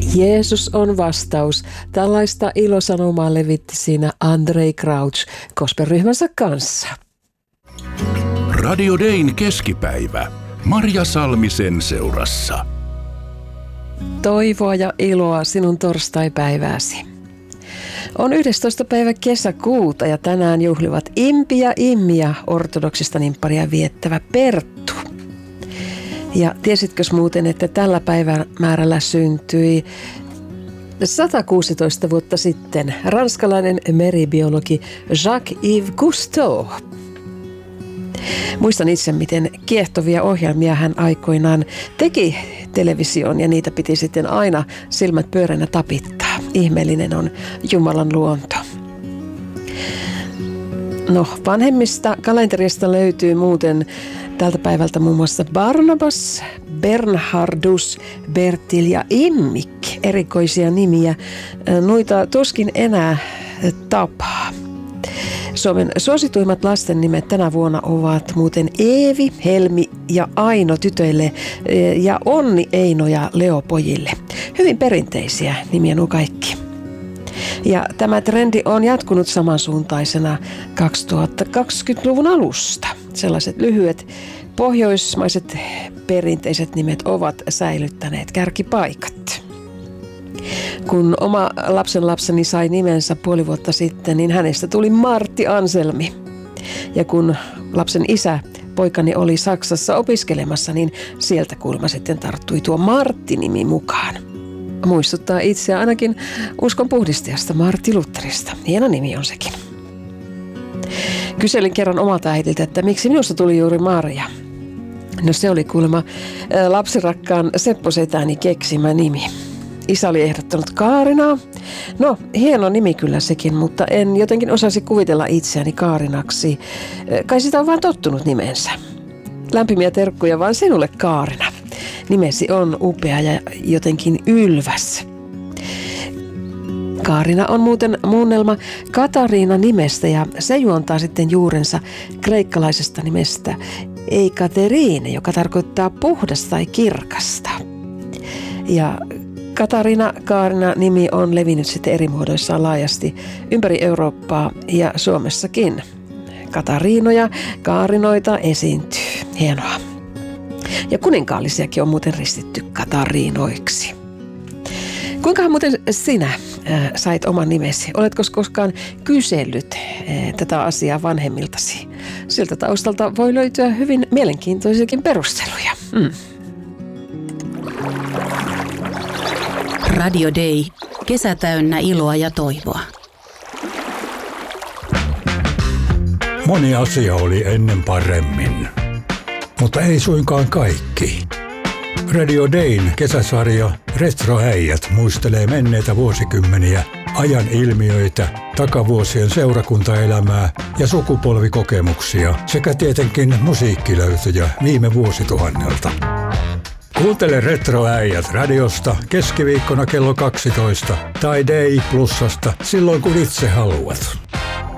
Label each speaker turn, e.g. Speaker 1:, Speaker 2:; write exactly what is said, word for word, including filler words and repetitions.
Speaker 1: Jeesus on vastaus. Tällaista ilosanomaa levitti siinä Andrei Crouch gospelryhmänsä kanssa.
Speaker 2: Radio Dayn keskipäivä. Marja Salmisen seurassa.
Speaker 1: Toivoa ja iloa sinun torstaipäivääsi. On yhdestoista päivä kesäkuuta ja tänään juhlivat Impi ja Immiä ortodoksista nimpparia viettävä Perttu. Ja tiesitkös muuten, että tällä päivämäärällä syntyi sata kuusitoista vuotta sitten ranskalainen meribiologi Jacques-Yves Cousteau. Muistan itse, miten kiehtovia ohjelmia hän aikoinaan teki televisioon ja niitä piti sitten aina silmät pyöränä tapittaa. Ihmeellinen on Jumalan luonto. No, vanhemmista kalenterista löytyy muuten tältä päivältä muun muassa Barnabas, Bernhardus, Bertil ja Immik, erikoisia nimiä. Noita tuskin enää tapaa. Suomen suosituimmat lasten nimet tänä vuonna ovat muuten Eevi, Helmi ja Aino tytöille ja Onni, Eino ja Leo pojille. Hyvin perinteisiä nimiä nuo kaikki. Ja tämä trendi on jatkunut samansuuntaisena kaksituhattakaksikymmentäluvun alusta. Sellaiset lyhyet pohjoismaiset perinteiset nimet ovat säilyttäneet kärkipaikat. Kun oma lapsenlapseni sai nimensä puoli vuotta sitten, niin hänestä tuli Martti Anselmi. Ja kun lapsen isä, poikani, oli Saksassa opiskelemassa, niin sieltä kuulemma sitten tarttui tuo Martti-nimi mukaan. Muistuttaa itseä ainakin uskon puhdistajasta Martti Lutherista. Hieno nimi on sekin. Kyselin kerran omalta äidiltä, että miksi minusta tuli juuri Marja. No se oli kuulemma lapsirakkaan Seppo-setäni keksimä nimi. Isä oli ehdottanut Kaarinaa. No, hieno nimi kyllä sekin, mutta en jotenkin osasi kuvitella itseäni Kaarinaksi. Kai sitä on vaan tottunut nimensä. Lämpimiä terkkuja vaan sinulle, Kaarina. Nimesi on upea ja jotenkin ylväs. Kaarina on muuten muunnelma Katariina nimestä ja se juontaa sitten juurensa kreikkalaisesta nimestä Eikateriine, joka tarkoittaa puhdas tai kirkasta. Ja Katariina Kaarina nimi on levinnyt sitten eri muodoissaan laajasti ympäri Eurooppaa ja Suomessakin. Katariinoja, Kaarinoita esiintyy. Hienoa. Ja kuninkaallisiakin on muuten ristitty Katariinoiksi. Kuinkahan muuten sinä äh, sait oman nimesi? Oletko koskaan kysellyt äh, tätä asiaa vanhemmiltasi? Siltä taustalta voi löytyä hyvin mielenkiintoisiakin perusteluja. Mm.
Speaker 3: Radio Day. Kesä täynnä iloa ja toivoa.
Speaker 4: Moni asia oli ennen paremmin, mutta ei suinkaan kaikki. Radio Dayn kesäsarja Retroäijät muistelee menneitä vuosikymmeniä, ajan ilmiöitä, takavuosien seurakuntaelämää ja sukupolvikokemuksia sekä tietenkin musiikkilöytöjä viime vuosituhannelta. Kuuntele Retroäijät radiosta keskiviikkona kello kaksitoista tai Day Plusasta silloin kun itse haluat.